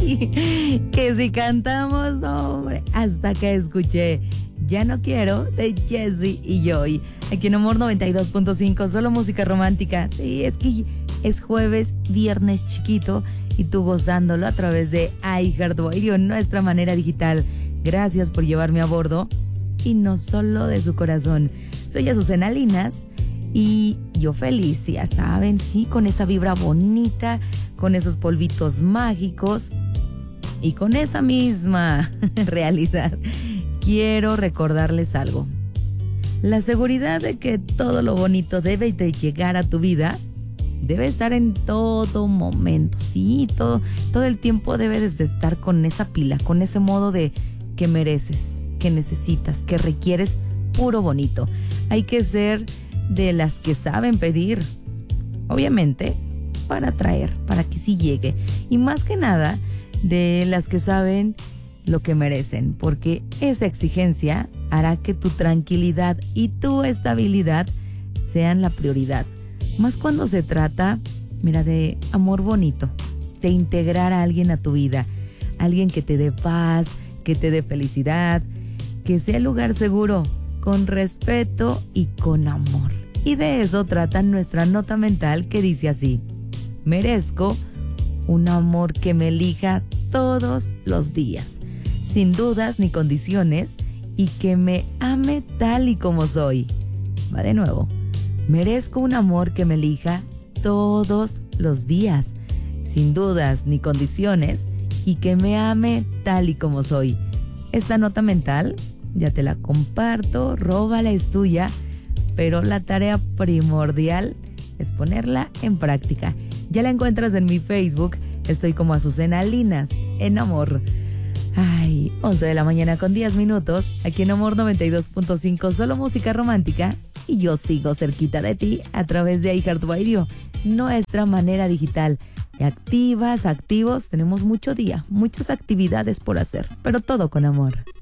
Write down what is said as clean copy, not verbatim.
Que si cantamos, hombre, hasta que escuché Ya no quiero de Jessie y Joy. Aquí en Amor 92.5, solo música romántica. Sí, es que es jueves, viernes chiquito y tú gozándolo a través de iHeartRadio, nuestra manera digital. Gracias por llevarme a bordo y no solo de su corazón. Soy Azucena Linas y yo feliz, ya saben, sí, con esa vibra bonita, con esos polvitos mágicos y con esa misma realidad. Quiero recordarles algo. La seguridad de que todo lo bonito debe de llegar a tu vida debe estar en todo momento. Sí, todo el tiempo debes de estar con esa pila, con ese modo de que mereces, que necesitas, que requieres puro bonito. Hay que ser de las que saben pedir, obviamente, para atraer, para que sí llegue. Y más que nada, de las que saben lo que merecen, porque esa exigencia hará que tu tranquilidad y tu estabilidad sean la prioridad. Más cuando se trata, mira, de amor bonito, de integrar a alguien a tu vida, alguien que te dé paz, que te dé felicidad, que sea el lugar seguro, con respeto y con amor. Y de eso trata nuestra nota mental que dice así: merezco un amor que me elija todos los días, sin dudas ni condiciones, y que me ame tal y como soy. Va de nuevo. Merezco un amor que me elija todos los días, sin dudas ni condiciones, y que me ame tal y como soy. Esta nota mental ya te la comparto, róbala, es tuya, pero la tarea primordial es ponerla en práctica. Ya la encuentras en mi Facebook, estoy como Azucena Linas, en Amor. Ay, 11 de la mañana con 10 minutos, aquí en Amor 92.5, solo música romántica, y yo sigo cerquita de ti a través de iHeartRadio, nuestra manera digital. Y activas, activos, tenemos mucho día, muchas actividades por hacer, pero todo con amor.